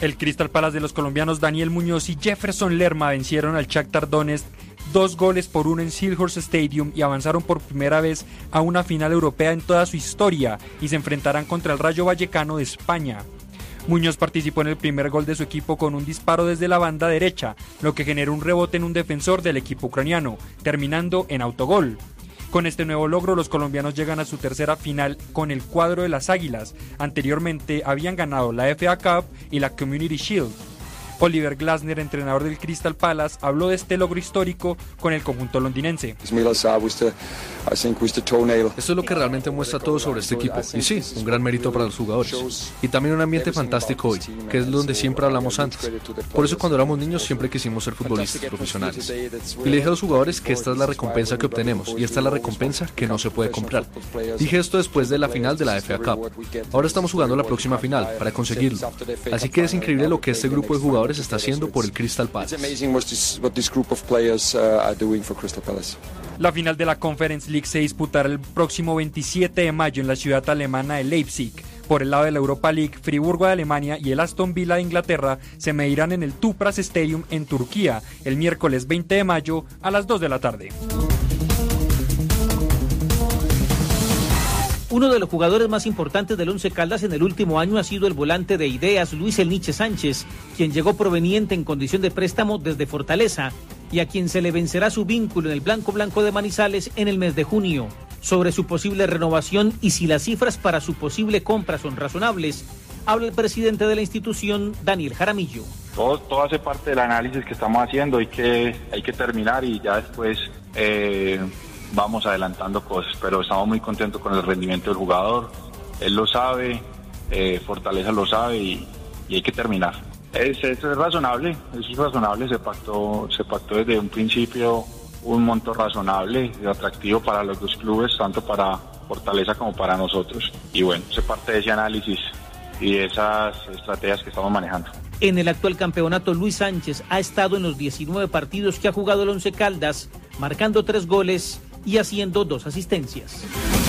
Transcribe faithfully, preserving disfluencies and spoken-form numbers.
El Crystal Palace de los colombianos Daniel Muñoz y Jefferson Lerma vencieron al Shakhtar Donetsk dos goles por uno en Selhurst Stadium y avanzaron por primera vez a una final europea en toda su historia y se enfrentarán contra el Rayo Vallecano de España. Muñoz participó en el primer gol de su equipo con un disparo desde la banda derecha, lo que generó un rebote en un defensor del equipo ucraniano, terminando en autogol. Con este nuevo logro, los colombianos llegan a su tercera final con el cuadro de las Águilas. Anteriormente habían ganado la F A Cup y la Community Shield. Oliver Glasner, entrenador del Crystal Palace, habló de este logro histórico con el conjunto londinense. Esto es lo que realmente muestra todo sobre este equipo, y sí, un gran mérito para los jugadores. Y también un ambiente fantástico hoy, que es donde siempre hablamos antes. Por eso cuando éramos niños siempre quisimos ser futbolistas profesionales. Y le dije a los jugadores que esta es la recompensa que obtenemos, y esta es la recompensa que no se puede comprar. Dije esto después de la final de la F A Cup. Ahora estamos jugando la próxima final, para conseguirlo. Así que es increíble lo que este grupo de jugadores está haciendo por el Crystal Palace. La final de la Conference League se disputará el próximo veintisiete de mayo en la ciudad alemana de Leipzig. Por el lado de la Europa League, Friburgo de Alemania y el Aston Villa de Inglaterra se medirán en el Tupras Stadium en Turquía el miércoles veinte de mayo a las dos de la tarde. Uno de los jugadores más importantes del Once Caldas en el último año ha sido el volante de ideas Luis El Niche Sánchez, quien llegó proveniente en condición de préstamo desde Fortaleza y a quien se le vencerá su vínculo en el Blanco Blanco de Manizales en el mes de junio. Sobre su posible renovación y si las cifras para su posible compra son razonables, habla el presidente de la institución, Daniel Jaramillo. Todo, todo hace parte del análisis que estamos haciendo, hay que, hay que terminar y ya después eh, vamos adelantando cosas, pero estamos muy contentos con el rendimiento del jugador, él lo sabe, eh, Fortaleza lo sabe y, y hay que terminar. Es, es razonable, eso es razonable, se pactó, se pactó desde un principio un monto razonable y atractivo para los dos clubes, tanto para Fortaleza como para nosotros. Y bueno, se parte de ese análisis y de esas estrategias que estamos manejando. En el actual campeonato, Luis Sánchez ha estado en los diecinueve partidos que ha jugado el Once Caldas, marcando tres goles y haciendo dos asistencias.